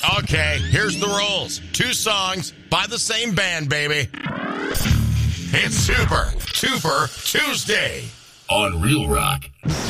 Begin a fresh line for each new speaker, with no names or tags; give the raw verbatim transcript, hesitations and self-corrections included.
Okay, here's the rules. Two songs by the same band, baby. It's Super Tuper Tuesday
on Real Rock.